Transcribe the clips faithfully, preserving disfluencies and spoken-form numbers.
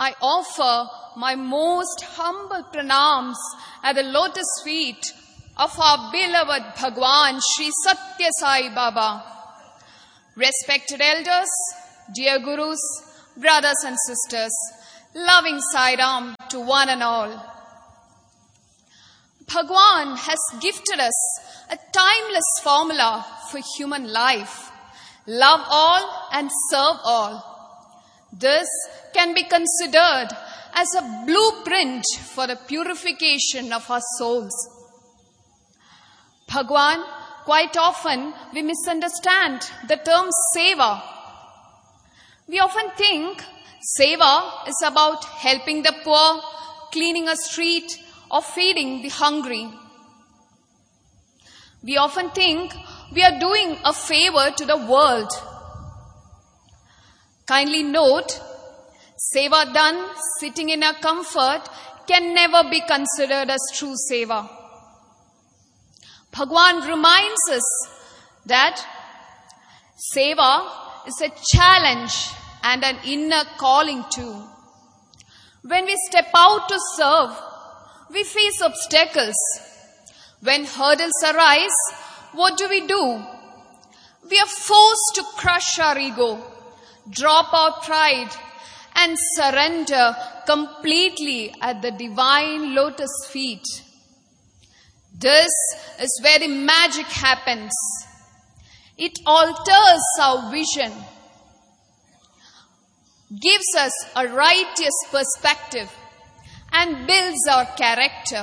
I offer my most humble pranams at the lotus feet of our beloved Bhagwan Sri Satya Sai Baba. Respected elders, dear gurus, brothers and sisters, loving Sai Ram to one and all. Bhagwan has gifted us a timeless formula for human life. Love all and serve all. This can be considered as a blueprint for the purification of our souls. Bhagwan, quite often we misunderstand the term seva. We often think seva is about helping the poor, cleaning a street, or feeding the hungry. We often think we are doing a favor to the world. Kindly note, seva done sitting in our comfort can never be considered as true seva. Bhagwan reminds us that seva is a challenge and an inner calling too. When we step out to serve, we face obstacles. When hurdles arise, what do we do? We are forced to crush our ego, drop our pride, and surrender completely at the divine lotus feet. This is where the magic happens. It alters our vision, gives us a righteous perspective, and builds our character.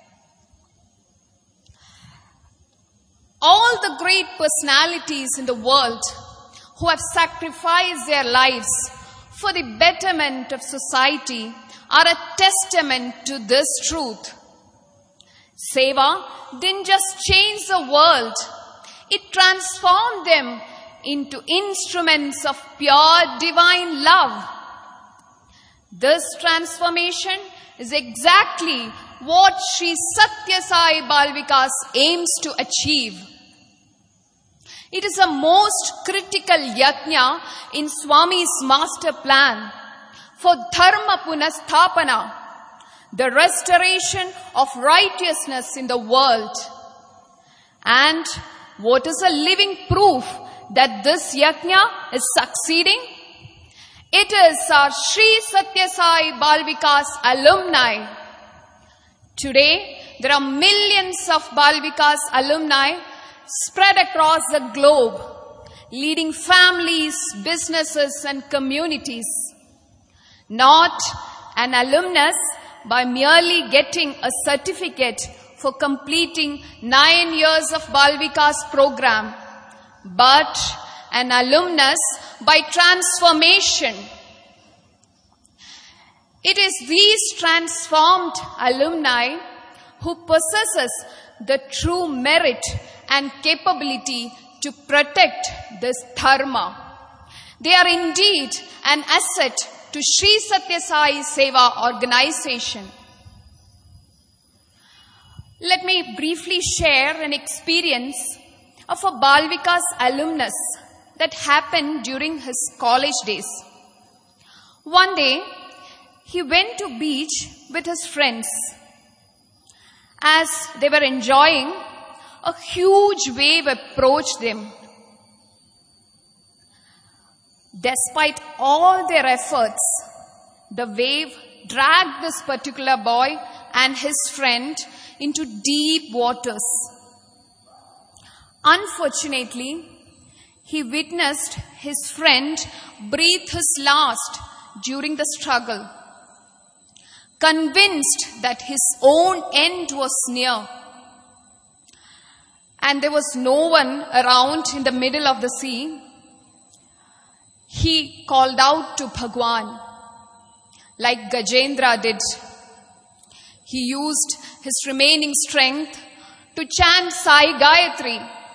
All the great personalities in the world who have sacrificed their lives for the betterment of society are a testament to this truth. Seva didn't just change the world, it transformed them into instruments of pure divine love. This transformation is exactly what Sri Satya Sai Bal Vikas aims to achieve. It is a most critical yajna in Swami's master plan for Dharma Punasthapana, the restoration of righteousness in the world. And what is a living proof that this yajna is succeeding? It is our Sri Satya Sai Bal Vikas alumni. Today, there are millions of Bal Vikas alumni spread across the globe, leading families, businesses, and communities. Not an alumnus by merely getting a certificate for completing nine years of Bal Vikas program, but an alumnus by transformation. It is these transformed alumni who possesses the true merit and capability to protect this dharma. They are indeed an asset to Sri Satya Sai Seva organization. Let me briefly share an experience of a Bal Vikas alumnus that happened during his college days. One day, he went to beach with his friends. As they were enjoying, a huge wave approached them. Despite all their efforts, the wave dragged this particular boy and his friend into deep waters. Unfortunately, he witnessed his friend breathe his last during the struggle. Convinced that his own end was near, and there was no one around in the middle of the sea, he called out to Bhagwan, like Gajendra did. He used his remaining strength to chant Sai Gayatri.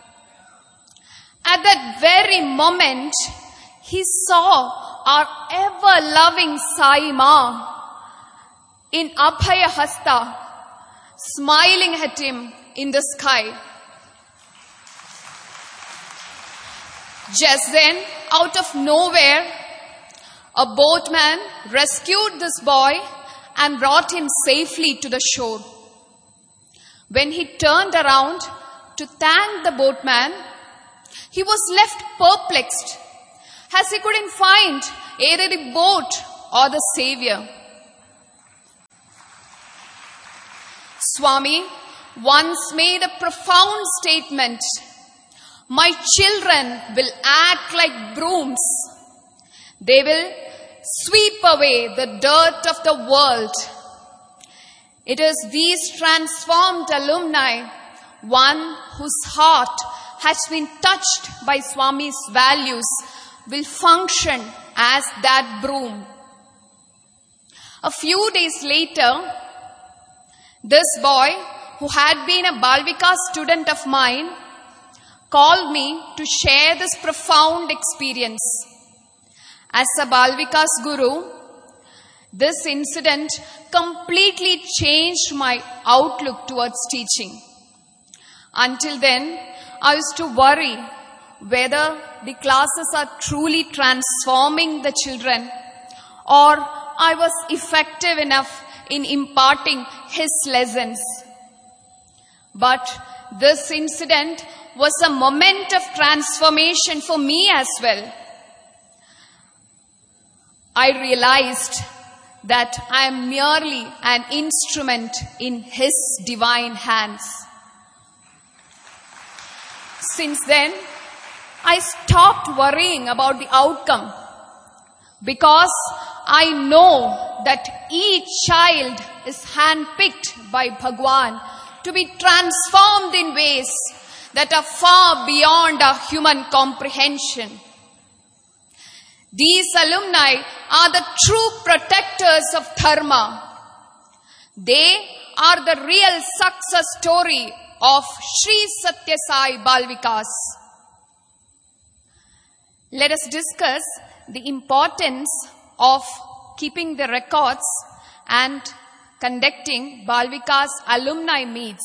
At that very moment, he saw our ever-loving Sai Ma in Abhaya Hasta, smiling at him in the sky. Just then, out of nowhere, A boatman rescued this boy and brought him safely to the shore. When he turned around to thank the boatman, he was left perplexed as he couldn't find either the boat or the Savior. Swami once made a profound statement, "My children will act like brooms. They will sweep away the dirt of the world." It is these transformed alumni, one whose heart has been touched by Swami's values, will function as that broom. A few days later, this boy, who had been a Bal Vikas student of mine, called me to share this profound experience. As a Bal Vikas guru, this incident completely changed my outlook towards teaching. Until then, I used to worry whether the classes are truly transforming the children or I was effective enough in imparting his lessons. But this incident was a moment of transformation for me as well. I realized that I am merely an instrument in His divine hands. Since then, I stopped worrying about the outcome because I know that each child is handpicked by Bhagwan to be transformed in ways that are far beyond our human comprehension. These alumni are the true protectors of dharma. They are the real success story of Sri Satya Sai Bal Vikas. Let us discuss the importance of keeping the records and conducting Bal Vikas alumni meets.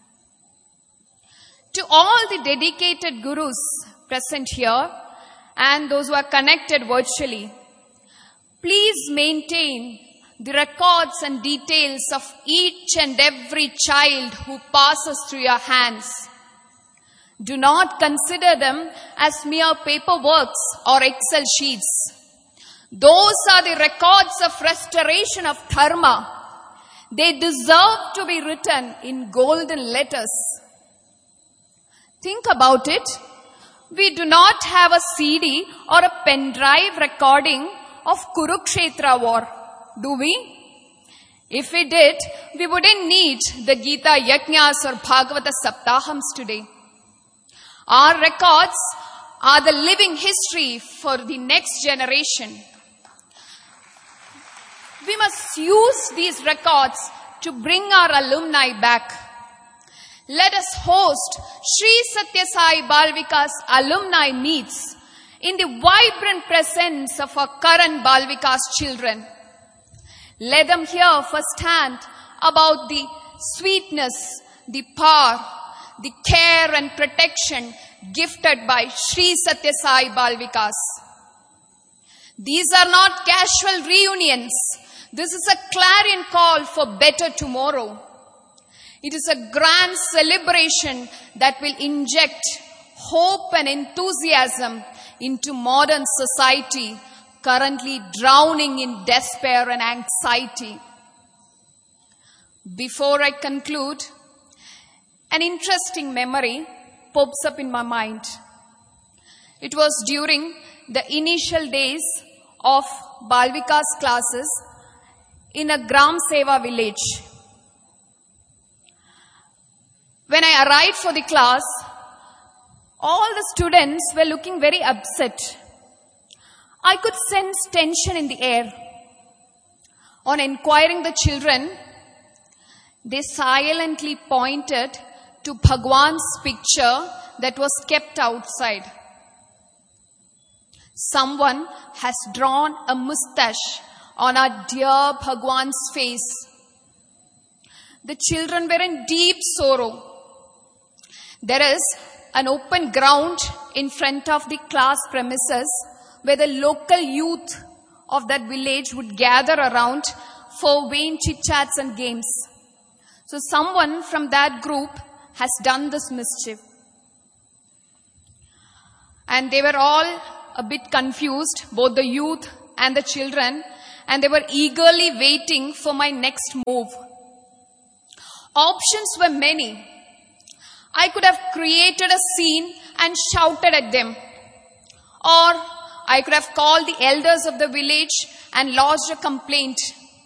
To all the dedicated gurus present here and those who are connected virtually, please maintain the records and details of each and every child who passes through your hands. Do not consider them as mere paperworks or Excel sheets. Those are the records of restoration of dharma. They deserve to be written in golden letters. Think about it. We do not have a C D or a pen drive recording of Kurukshetra war, do we? If we did, we wouldn't need the Gita Yajnas or Bhagavata Saptahams today. Our records are the living history for the next generation. We must use these records to bring our alumni back. Let us host Sri Satya Sai Bal Vikas alumni meets in the vibrant presence of our current Bal Vikas children. Let them hear firsthand about the sweetness, the power, the care and protection gifted by Sri Satya Sai Bal Vikas. These are not casual reunions. This is a clarion call for better tomorrow. It is a grand celebration that will inject hope and enthusiasm into modern society, currently drowning in despair and anxiety. Before I conclude, an interesting memory pops up in my mind. It was during the initial days of Bal Vikas classes in a Gram Seva village. When I arrived for the class, all the students were looking very upset. I could sense tension in the air. On inquiring the children, they silently pointed to Bhagwan's picture that was kept outside. Someone has drawn a moustache on our dear Bhagwan's face. The children were in deep sorrow. There is an open ground in front of the class premises where the local youth of that village would gather around for vain chit-chats and games. So someone from that group has done this mischief. And they were all a bit confused, both the youth and the children, and they were eagerly waiting for my next move. Options were many. I could have created a scene and shouted at them. Or I could have called the elders of the village and lodged a complaint.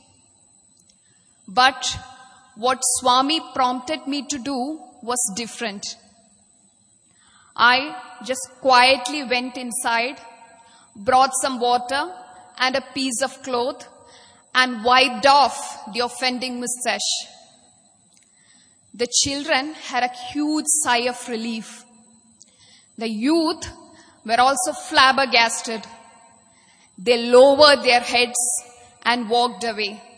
But what Swami prompted me to do was different. I just quietly went inside, brought some water and a piece of cloth, and wiped off the offending mustache. The children had a huge sigh of relief. The youth were also flabbergasted. They lowered their heads and walked away.